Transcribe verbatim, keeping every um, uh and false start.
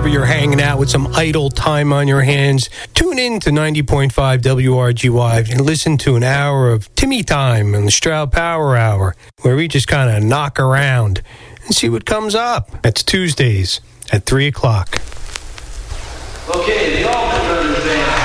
whenever you're hanging out with some idle time on your hands, tune in to ninety point five W R G Y and listen to an hour of Timmy Time and the Stroud Power Hour, where we just kind of knock around and see what comes up. That's Tuesdays at three o'clock. Okay, the Allman Brothers Band.